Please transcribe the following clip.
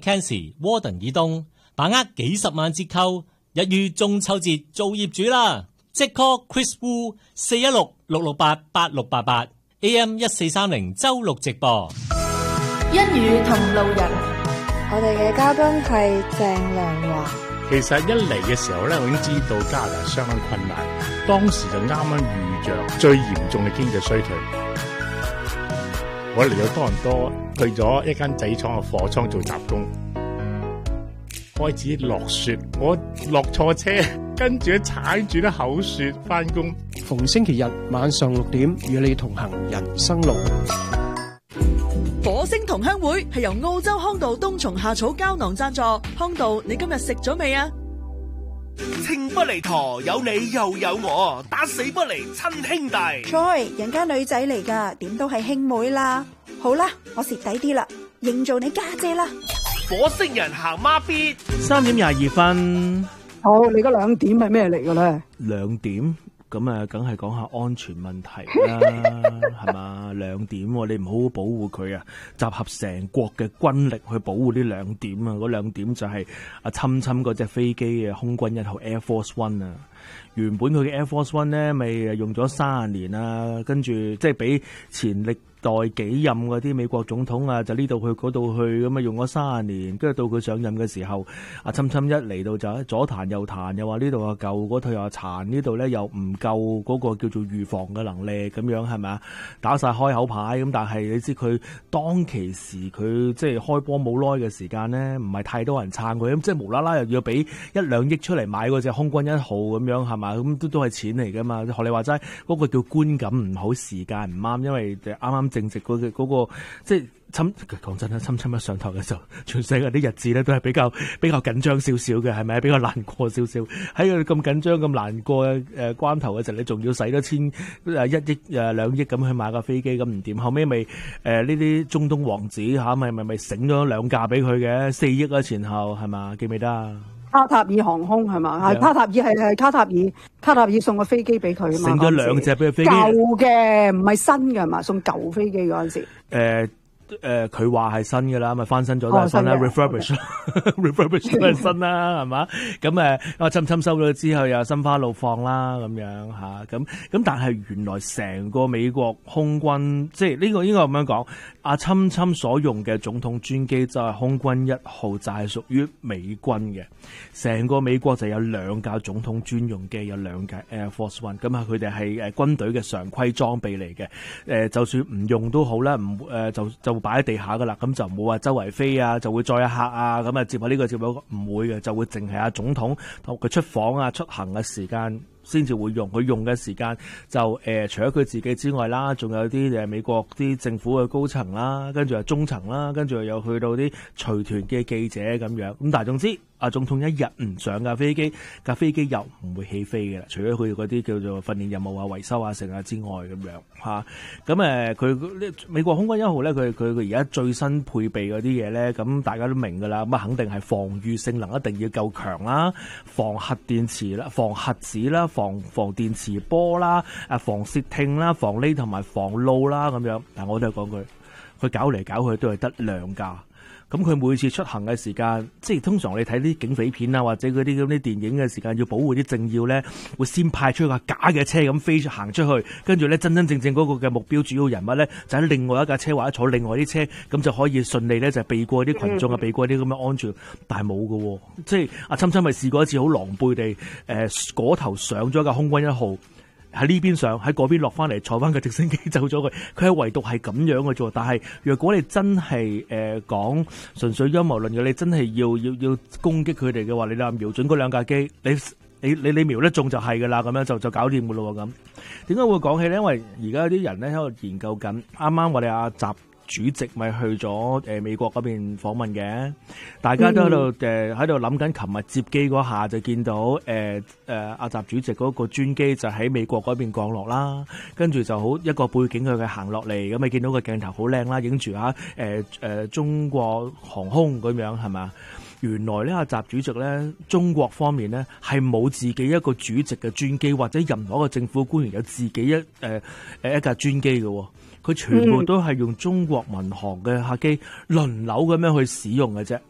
Mackenzie、沃頓以東，把握幾十萬折扣，一於中秋節做業主啦！即 call Chris Wu 416-668-8688 AM1430周六直播。 一語同路人， 我哋嘅嘉賓係鄭良華。 其實一嚟嘅時候咧，我已經知道加拿大相當困難，當時就啱啱遇着最嚴重嘅經濟衰退。我嚟到多倫多，去咗一間仔廠嘅貨倉做雜工，開始落雪，我落錯車，跟住踩住啲厚雪翻工。 逢星期日晚上6點，與你同行人生路。 火星同鄉會係由澳洲康道冬蟲夏草膠囊贊助。康道，你今日食咗未啊？ 情不離陀，有你又有我，打死不離親兄弟。 Joy， 人家女仔嚟噶，點都係兄妹啦。好啦，我蝕底啲啦，認做你家姐啦。 火星人行孖咇 ，3點22分。 好，你嗰2點係咩嚟嘅咧 ？2點。咁啊，梗係講下安全問題啦，係嘛？2點，你唔好好保護佢啊！集合成國嘅軍力去保護呢2點啊！嗰2點就係侵嗰隻飛機空軍1號 Air Force One 啊！原本佢嘅 Air Force One 咧，咪用咗30年啊，跟住即係俾前歷代幾任嗰啲美國總統啊，就呢度去嗰度去咁啊，用咗30年，跟住到佢上任嘅時候，侵一嚟到就左彈右彈，又話呢度又舊，嗰度又殘，呢度咧又唔夠嗰個叫做預防嘅能力，咁樣係咪啊？打晒開口牌咁，但係你知佢當其時佢即係開波冇耐嘅時間咧，唔係太多人撐佢，咁即係無啦啦又要俾1-2億出嚟買嗰隻空軍1號咁樣係嘛？咁都係錢嚟噶嘛？學你話齋嗰個叫觀感唔好，時間唔啱，因為啱啱正值嗰個即係講真啦，侵一上台嘅時候，全世界啲日子咧都係比較緊張少少嘅，係咪？比較難過少少。喺佢咁緊張咁難過嘅關頭嘅時候，你仲要使咗1億2億咁去買架飛機，咁唔掂。後尾咪呢啲中東王子咪醒咗2架俾佢嘅4億啊，前後係嘛？記唔記得啊？ 卡塔爾航空係嘛？係卡塔爾係卡塔爾送個飛機俾佢啊嘛。 醒咗2隻俾佢飛機。 舊嘅唔係新嘅係嘛？送舊飛機嗰陣時。 佢話係新嘅啦，咪翻新咗都係新啦 ，refurbish 都係新啦，係嘛？咁侵收咗之後又心花怒放啦，咁樣吓，咁但係原來成個美國空軍，即係呢個應該咁樣講，阿侵所用嘅總統專機就係空軍1號，就係屬於美軍嘅。成個美國就有2架總統專用機，有2架 Air Force One， 咁佢哋係軍隊嘅常規裝備嚟嘅。就算唔用都好啦，就擺喺地下噶啦，咁就冇話周圍飛啊，就會載客啊，咁接下呢個接嗰個唔會嘅，就會淨係阿總統同佢出訪啊、出行嘅時間先至會用。佢用嘅時間就除咗佢自己之外啦，仲有啲美國啲政府嘅高層啦，跟住係中層啦，跟住又去到啲隨團嘅記者咁樣。咁但係總之，阿總統一日唔上架飛機又唔會起飛嘅啦，除咗佢嗰啲叫做訓練任務啊、維修啊、成啊之外咁樣嚇。咁佢美國空軍1號咧，佢而家最新配備嗰啲嘢咧，咁大家都明㗎啦。咁肯定係防禦性能一定要夠強啦，防核電池啦、防核子啦、防電磁波啦、防竊聽啦、防匿同埋防路啦咁樣。但我都係講句，佢搞嚟搞去都係得2架。咁佢每次出行嘅時間，即係通常你睇啲警匪片啊，或者嗰啲咁啲電影嘅時間，要保護啲政要咧，會先派出架假嘅車咁飛行出去，跟住咧真正嗰個嘅目標主要人物咧，就喺另外一架車或者坐另外啲車，咁就可以順利咧就避過啲群眾啊，避過啲咁嘅安全。但係冇喎，即係阿侵咪試過一次好狼狽地，嗰頭上咗架空軍1號。喺呢邊上，喺嗰邊落翻嚟，坐翻個直升機走咗佢。佢係唯獨係咁樣嘅啫。但係若果你真係講純粹陰謀論嘅，你真係要攻擊佢哋嘅話，你就瞄準嗰2架機，你瞄得中就係噶啦，咁樣就搞掂噶咯咁。點解會講起咧？因為而家有啲人咧喺度研究緊，啱啱我哋阿習主席咪去咗美國嗰邊訪問嘅，大家都喺度諗緊。琴日接機嗰下就見到阿習主席嗰個專機就喺美國嗰邊降落啦，跟住就好一個背景佢行落嚟，咁你見到個鏡頭好靚啦，影住中國航空咁樣係嘛？原來咧阿習主席咧中國方面咧係冇自己一個主席嘅專機，或者任何一個政府官員有自己一架專機嘅。佢全部都係用中國民航嘅客機輪流咁樣去使用嘅啫。